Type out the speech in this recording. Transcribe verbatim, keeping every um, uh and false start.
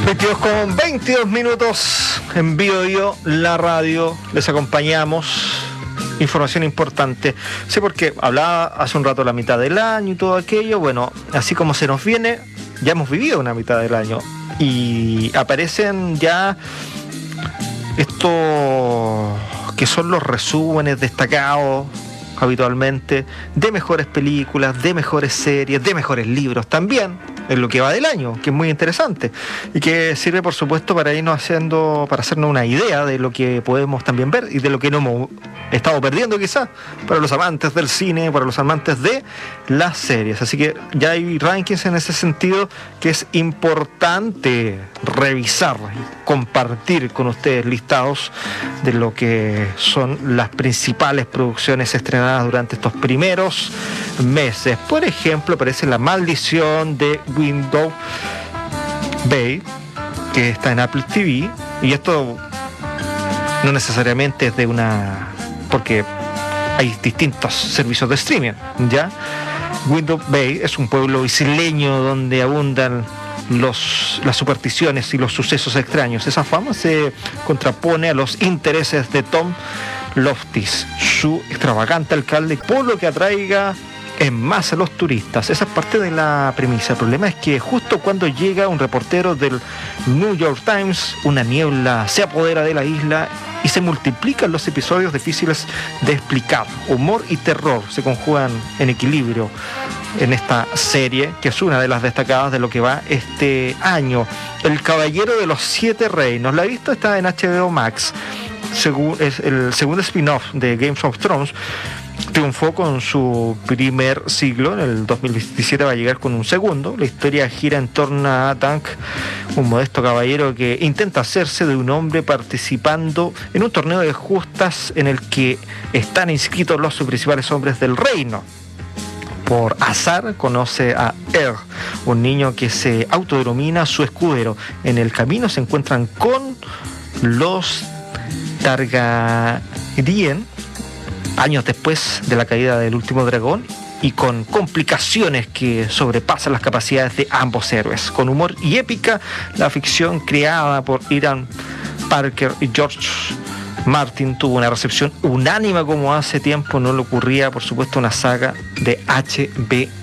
veintidós con veintidós minutos en Bio Bio, la radio. Les acompañamos. Información importante. Sí, porque hablaba hace un rato la mitad del año y todo aquello. Bueno, así como se nos viene, ya hemos vivido una mitad del año. Y aparecen ya estos que son los resúmenes destacados habitualmente de mejores películas, de mejores series, de mejores libros también, en lo que va del año, que es muy interesante y que sirve por supuesto para irnos haciendo, para hacernos una idea de lo que podemos también ver y de lo que no hemos estado perdiendo quizás, para los amantes del cine, para los amantes de las series. Así que ya hay rankings en ese sentido que es importante revisar y compartir con ustedes listados de lo que son las principales producciones estrenadas durante estos primeros meses. Por ejemplo, aparece La Maldición de Window Bay, que está en Apple T V, y esto no necesariamente es de una... porque hay distintos servicios de streaming, ¿ya? Window Bay es un pueblo isleño donde abundan los, las supersticiones y los sucesos extraños. Esa fama se contrapone a los intereses de Tom Loftis, su extravagante alcalde, por lo que atraiga en masa a los turistas. Esa es parte de la premisa. El problema es que justo cuando llega un reportero del New York Times, una niebla se apodera de la isla y se multiplican los episodios difíciles de explicar. Humor y terror se conjugan en equilibrio en esta serie, que es una de las destacadas de lo que va este año. El Caballero de los Siete Reinos. La vista está en H B O Max. Según, es el segundo spin-off de Game of Thrones. Triunfó con su primer siglo, en el dos mil diecisiete va a llegar con un segundo. La historia gira en torno a Dunk, un modesto caballero que intenta hacerse de un hombre participando en un torneo de justas en el que están inscritos los principales hombres del reino. Por azar conoce a Er, un niño que se autodenomina su escudero. En el camino se encuentran con los Targaryen, años después de la caída del último dragón, y con complicaciones que sobrepasan las capacidades de ambos héroes. Con humor y épica, la ficción creada por Ian Parker y George Martin tuvo una recepción unánime como hace tiempo no le ocurría, por supuesto, una saga de H B